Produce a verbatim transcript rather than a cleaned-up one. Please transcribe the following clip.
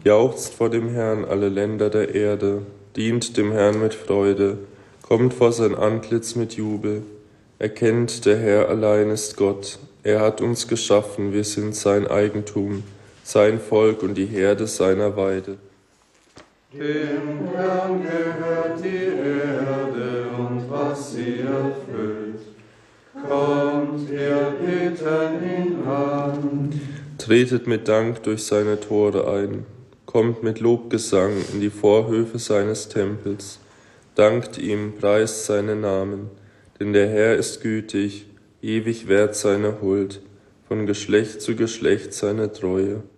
Jauchzt vor dem Herrn alle Länder der Erde, dient dem Herrn mit Freude, kommt vor sein Antlitz mit Jubel. Erkennt, der Herr allein ist Gott, er hat uns geschaffen, wir sind sein Eigentum, sein Volk und die Herde seiner Weide. Dem Herrn gehört die Erde und was sie erfüllt. Kommt, wir beten ihn an. Tretet mit Dank durch seine Tore ein, kommt mit Lobgesang in die Vorhöfe seines Tempels. Dankt ihm, preist seinen Namen, denn der Herr ist gütig, ewig währt seine Huld, von Geschlecht zu Geschlecht seine Treue.